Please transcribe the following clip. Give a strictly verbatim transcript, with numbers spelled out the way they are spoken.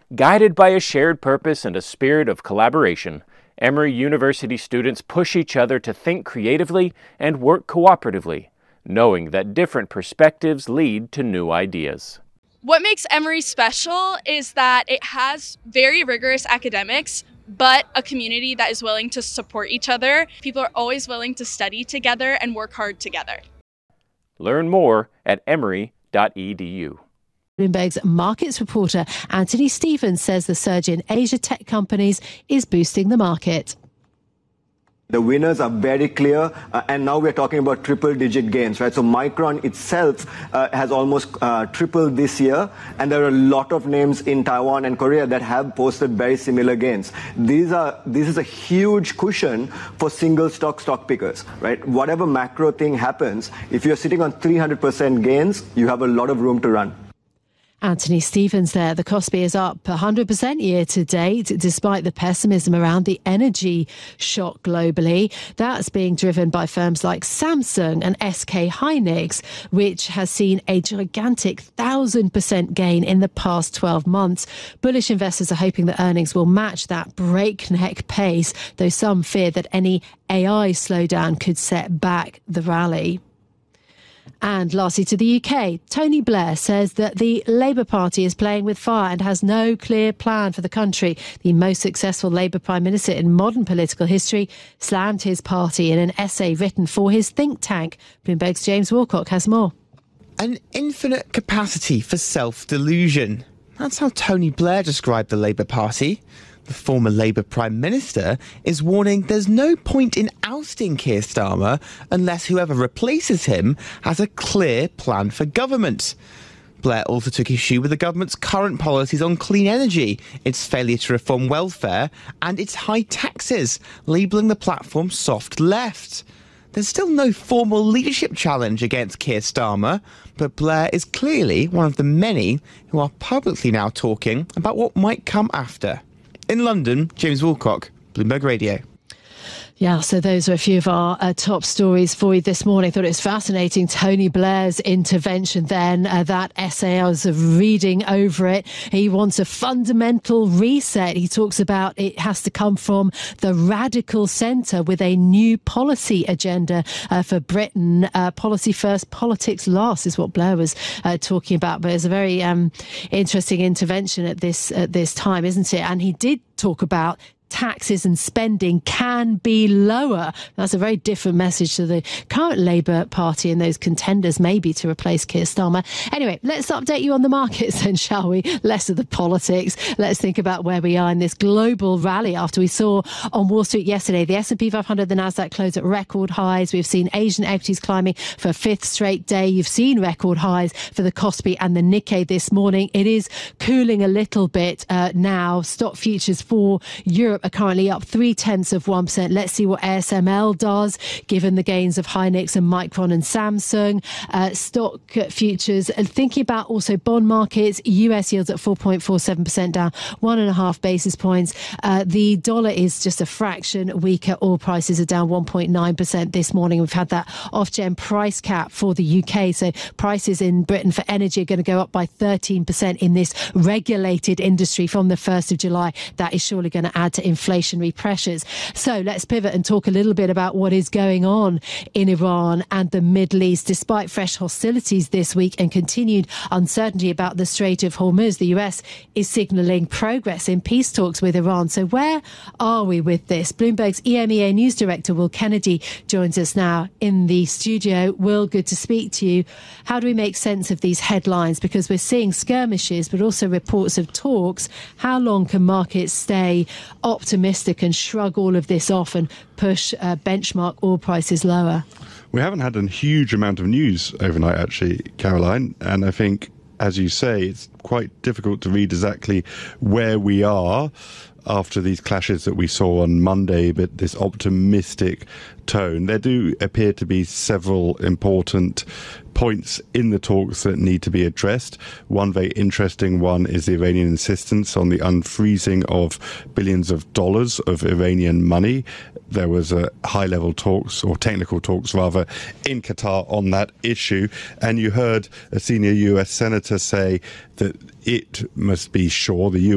Guided by a shared purpose and a spirit of collaboration, Emory University students push each other to think creatively and work cooperatively, knowing that different perspectives lead to new ideas. What makes Emory special is that it has very rigorous academics, but a community that is willing to support each other. People are always willing to study together and work hard together. Learn more at emory dot e d u. Bloomberg's markets reporter Anthony Stevens says the surge in Asia tech companies is boosting the market. The winners are very clear, uh, and now we're talking about triple-digit gains, right? So Micron itself uh, has almost uh, tripled this year, and there are a lot of names in Taiwan and Korea that have posted very similar gains. These are this is a huge cushion for single stock stock pickers, right? Whatever macro thing happens, if you're sitting on three hundred percent gains, you have a lot of room to run. Anthony Stevens there. The Kospi is up one hundred percent year to date, despite the pessimism around the energy shock globally. That's being driven by firms like Samsung and S K Hynix, which has seen a gigantic one thousand percent gain in the past twelve months. Bullish investors are hoping that earnings will match that breakneck pace, though some fear that any A I slowdown could set back the rally. And lastly, to the U K, Tony Blair says that the Labour Party is playing with fire and has no clear plan for the country. The most successful Labour Prime Minister in modern political history slammed his party in an essay written for his think tank. Bloomberg's James Wilcock has more. An infinite capacity for self-delusion. That's how Tony Blair described the Labour Party. The former Labour Prime Minister is warning there's no point in ousting Keir Starmer unless whoever replaces him has a clear plan for government. Blair also took issue with the government's current policies on clean energy, its failure to reform welfare and its high taxes, labelling the platform soft left. There's still no formal leadership challenge against Keir Starmer, but Blair is clearly one of the many who are publicly now talking about what might come after. In London, James Wilcock, Bloomberg Radio. Yeah, so those are a few of our uh, top stories for you this morning. I thought it was fascinating. Tony Blair's intervention then, uh, that essay, I was uh, reading over it. He wants a fundamental reset. He talks about it has to come from the radical centre with a new policy agenda uh, for Britain. Uh, policy first, politics last is what Blair was uh, talking about. But it's a very um, interesting intervention at this, at this time, isn't it? And he did talk about taxes and spending can be lower. That's a very different message to the current Labour Party and those contenders maybe to replace Keir Starmer. Anyway, let's update you on the markets then, shall we? Less of the politics. Let's think about where we are in this global rally after we saw on Wall Street yesterday the S and P five hundred, the Nasdaq closed at record highs. We've seen Asian equities climbing for a fifth straight day. You've seen record highs for the Kospi and the Nikkei this morning. It is cooling a little bit uh, now. Stock futures for Europe are currently up three tenths of one percent. Let's see what A S M L does, given the gains of Hynix and Micron and Samsung. Uh, stock futures, and thinking about also bond markets, U S yields at four point four seven percent, down one and a half basis points. Uh, the dollar is just a fraction weaker. Oil prices are down one point nine percent this morning. We've had that Ofgem price cap for the U K. So prices in Britain for energy are going to go up by thirteen percent in this regulated industry from the first of July. That is surely going to add to inflationary pressures. So let's pivot and talk a little bit about what is going on in Iran and the Middle East. Despite fresh hostilities this week and continued uncertainty about the Strait of Hormuz, the U S is signalling progress in peace talks with Iran. So where are we with this? Bloomberg's E M E A News Director Will Kennedy joins us now in the studio. Will, good to speak to you. How do we make sense of these headlines? Because we're seeing skirmishes, but also reports of talks. How long can markets stay optimistic and shrug all of this off and push uh, benchmark oil prices lower? We haven't had a huge amount of news overnight, actually, Caroline, and I think, as you say, it's quite difficult to read exactly where we are after these clashes that we saw on Monday, but this optimistic tone. There do appear to be several important points in the talks that need to be addressed. One very interesting one is the Iranian insistence on the unfreezing of billions of dollars of Iranian money. There was a high-level talks, or technical talks rather, in Qatar on that issue, and you heard a senior U S senator say that it must be sure, the U